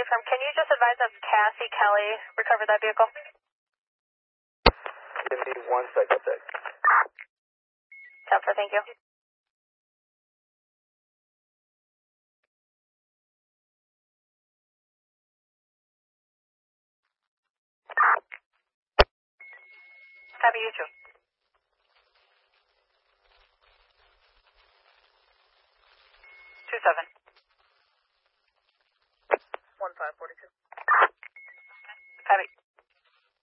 confirm. Can you just advise us Cassie Kelly recovered that vehicle? Give me 1 second, Tech. Copy, thank you. Copy, you too. 27. 1542.